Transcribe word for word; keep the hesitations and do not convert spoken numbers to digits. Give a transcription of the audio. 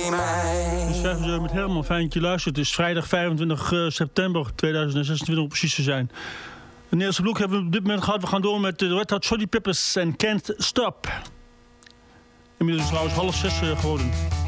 mij. Dus we met Herman, fijn dat je luistert. Het is vrijdag vijfentwintig september tweeduizend zesentwintig om precies te zijn. De Nederlandse blok hebben we op dit moment gehad. We gaan door met de Red Hot Chili Peppers en Can't Stop. Inmiddels is het trouwens half zes geworden.